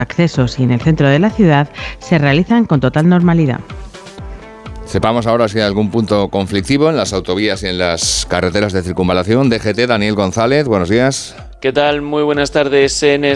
accesos y en el centro de la ciudad se realizan con total normalidad. Sepamos ahora si hay algún punto conflictivo en las autovías y en las carreteras de circunvalación. DGT, Daniel González, buenos días. ¿Qué tal? Muy buenas tardes. En